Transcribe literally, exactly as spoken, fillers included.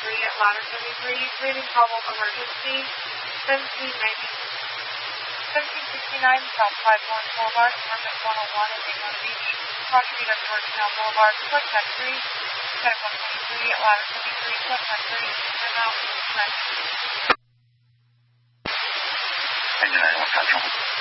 three at ladder seventy-three, reading problem emergency, seventeen ninety, seventeen sixty-nine South Claiborne Boulevard, apartment one oh one in Daytona Beach, property of Georgetown Boulevard, Click ten three, ten one twenty-three at ladder seventy-three, Click ten three, and now, ninety-nine, what's that trouble?